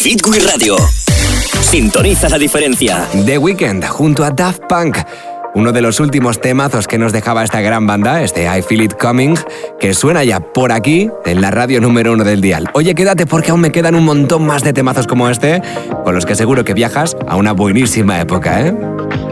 Hit Wii Radio. Sintoniza la diferencia. The Weeknd junto a Daft Punk. Uno de los últimos temazos que nos dejaba esta gran banda, este I Feel It Coming, que suena ya por aquí en la radio número 1 del dial. Oye, quédate porque aún me quedan un montón más de temazos como este, con los que seguro que viajas a una buenísima época, ¿eh?